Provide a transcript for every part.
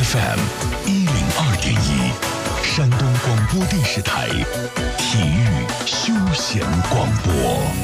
FM102.1，山东广播电视台体育休闲广播。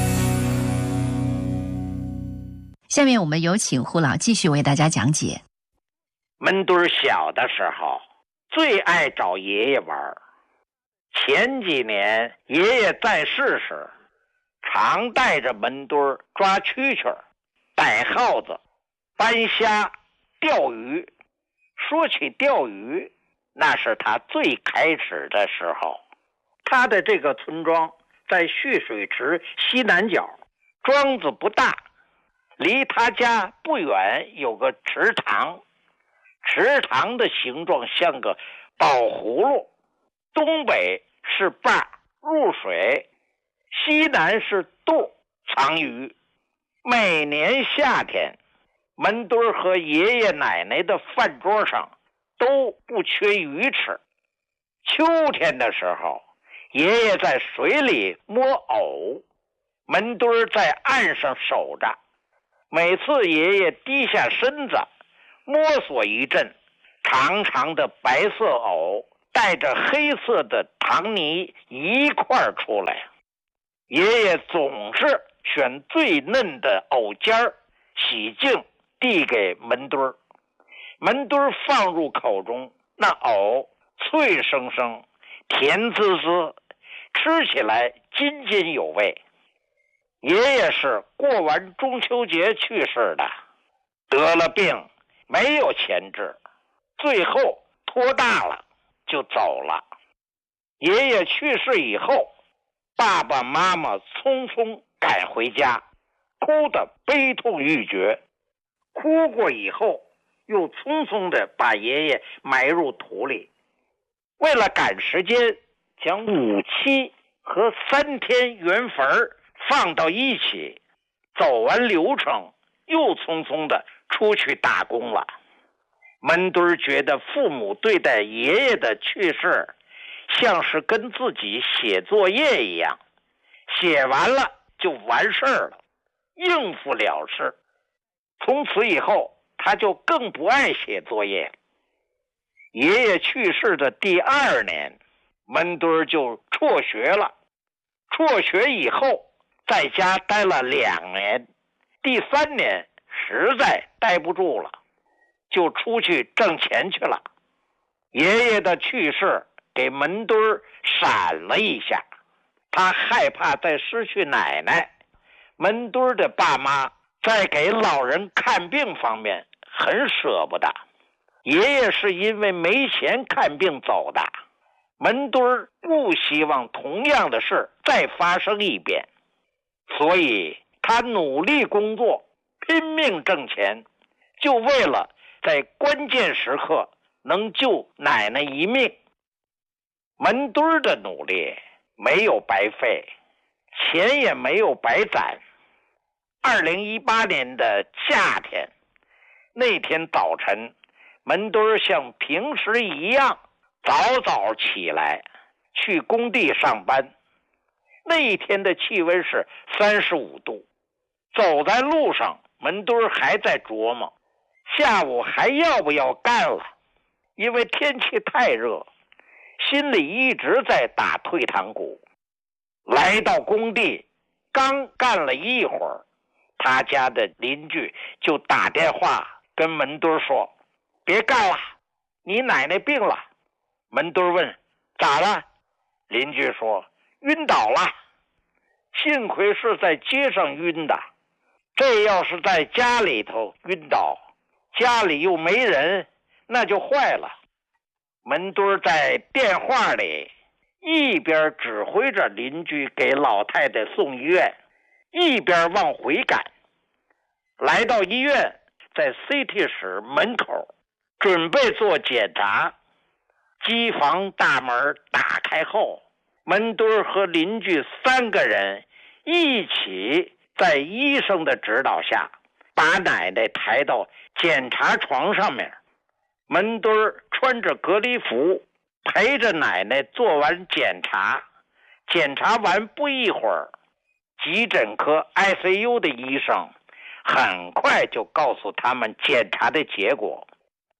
下面我们有请胡老继续为大家讲解。 门墩小的时候最爱找爷爷玩，前几年爷爷在世时，常带着门墩抓蛐蛐、逮耗子、搬虾、钓鱼。说起钓鱼，那是他最开始的时候。他的这个村庄在蓄水池西南角，庄子不大，离他家不远有个池塘，池塘的形状像个宝葫芦，东北是坝入水，西南是肚藏鱼。每年夏天，门墩和爷爷奶奶的饭桌上都不缺鱼吃。秋天的时候，爷爷在水里摸藕，门墩在岸上守着。每次爷爷低下身子摸索一阵，长长的白色藕带着黑色的糖泥一块出来。爷爷总是选最嫩的藕尖儿，洗净递给门墩，门墩放入口中，那藕脆生生，甜滋滋，吃起来津津有味。爷爷是过完中秋节去世的，得了病，没有钱治，最后拖大了就走了。爷爷去世以后，爸爸妈妈匆匆赶回家，哭得悲痛欲绝。哭过以后，又匆匆地把爷爷埋入土里。为了赶时间，将5期和3天圆坟放到一起，走完流程，又匆匆地出去打工了。门墩觉得父母对待爷爷的去世，像是跟自己写作业一样，写完了就完事儿了，应付了事。从此以后，他就更不爱写作业。爷爷去世的第2年，门墩就辍学了。辍学以后，在家待了2年，第3年实在待不住了，就出去挣钱去了。爷爷的去世给门墩闪了一下，他害怕再失去奶奶。门墩的爸妈在给老人看病方面很舍不得，爷爷是因为没钱看病走的。门墩不希望同样的事再发生一遍，所以他努力工作，拼命挣钱，就为了在关键时刻能救奶奶一命。门墩的努力没有白费，钱也没有白攒。2018年的夏天，那天早晨，门墩像平时一样早早起来去工地上班。那一天的气温是35度，走在路上，门墩还在琢磨下午还要不要干了，因为天气太热，心里一直在打退堂鼓。来到工地，刚干了一会儿，他家的邻居就打电话跟门墩说：“别干了，你奶奶病了。”门墩问：“咋了？”邻居说：“晕倒了。”幸亏是在街上晕的，这要是在家里头晕倒，家里又没人，那就坏了。门墩在电话里一边指挥着邻居给老太太送医院，一边往回赶。来到医院，在 CT 室门口准备做检查。机房大门打开后，门墩和邻居3个人一起在医生的指导下把奶奶抬到检查床上面。门墩穿着隔离服陪着奶奶做完检查。检查完不一会儿，急诊科 ICU 的医生很快就告诉他们检查的结果。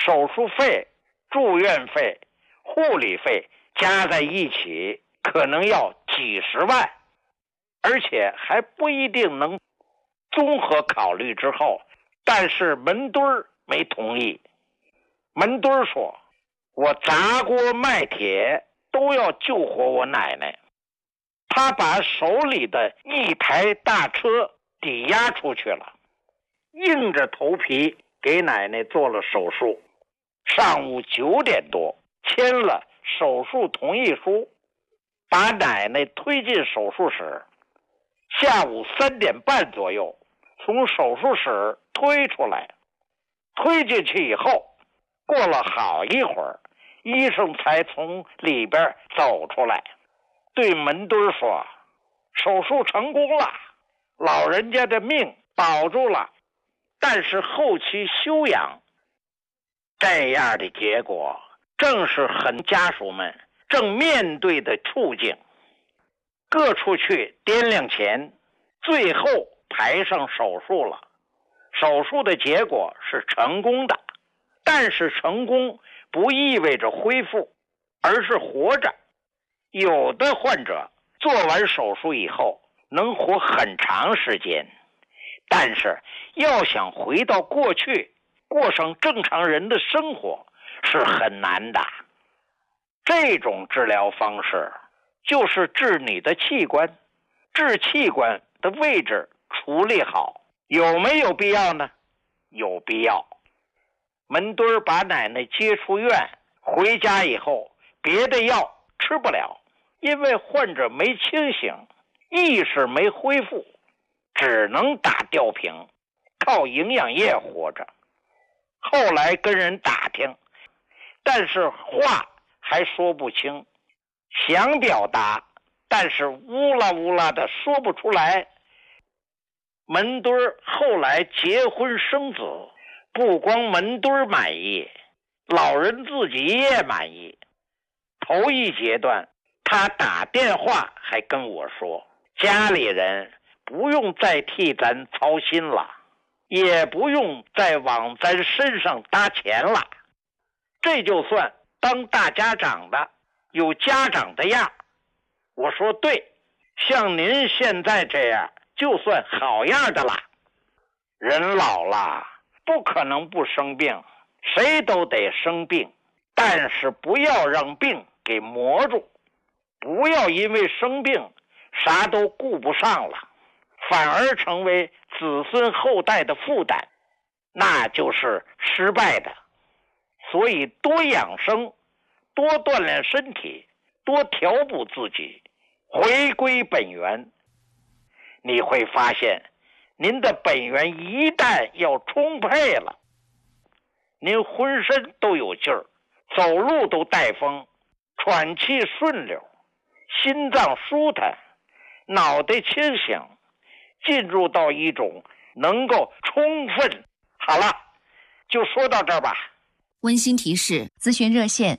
手术费、住院费、护理费加在一起可能要几十万，而且还不一定能综合考虑之后，但是门墩儿没同意。门墩儿说，我砸锅卖铁都要救活我奶奶。他把手里的一台大车抵押出去了，硬着头皮给奶奶做了手术。上午9点多签了手术同意书，把奶奶推进手术室。下午3点半左右从手术室推出来，推进去以后，过了好一会儿，医生才从里边走出来，对门墩说，手术成功了，老人家的命保住了，但是后期休养。这样的结果正是很家属们正面对的处境。各处去掂量钱，最后排上手术了。手术的结果是成功的，但是成功不意味着恢复，而是活着。有的患者做完手术以后能活很长时间，但是要想回到过去过上正常人的生活是很难的。这种治疗方式就是治你的器官，治器官的位置处理好，有没有必要呢？有必要。门墩儿把奶奶接出院，回家以后别的药吃不了，因为患者没清醒，意识没恢复，只能打吊瓶，靠营养液活着。后来跟人打听，但是话还说不清，想表达，但是乌拉乌拉的说不出来。门墩儿后来结婚生子，不光门墩儿满意，老人自己也满意。头一阶段他打电话还跟我说，家里人不用再替咱操心了，也不用再往咱身上搭钱了，这就算当大家长的有家长的样。我说对，像您现在这样就算好样的了。人老了不可能不生病，谁都得生病，但是不要让病给磨住，不要因为生病啥都顾不上了，反而成为子孙后代的负担，那就是失败的。所以多养生，多锻炼身体，多调补自己，回归本源，你会发现您的本源一旦要充沛了，您浑身都有劲儿，走路都带风，喘气顺溜，心脏舒坦，脑袋清醒，进入到一种能够充分。好了，就说到这儿吧。 温馨提示：咨询热线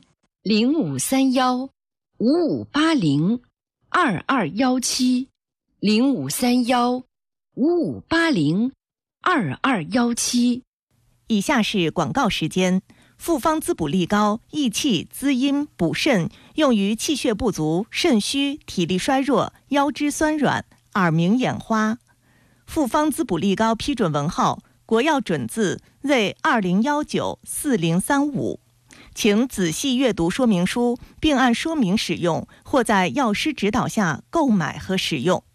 0531-5580，0531-5580-2217。以下是广告时间。复方滋补力高，益气滋阴补肾，用于气血不足、肾虚、体力衰弱、腰肢酸软、耳鸣眼花。复方滋补力高批准文号国药准字为20194035，请仔细阅读说明书，并按说明使用，或在药师指导下购买和使用。